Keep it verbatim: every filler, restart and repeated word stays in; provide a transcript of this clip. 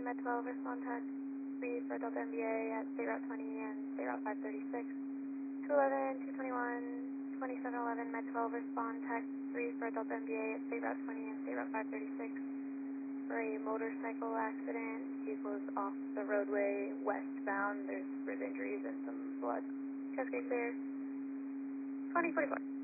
Med twelve, respond tax three for Delta M B A at State Route twenty and State Route five thirty-six. two eleven, two twenty-one, twenty-seven eleven, Med twelve, respond tax three for Delta M B A at State Route twenty and State Route five thirty-six. For a motorcycle accident, vehicles off the roadway westbound. There's rib injuries and some blood. Cascade clear. twenty forty-four.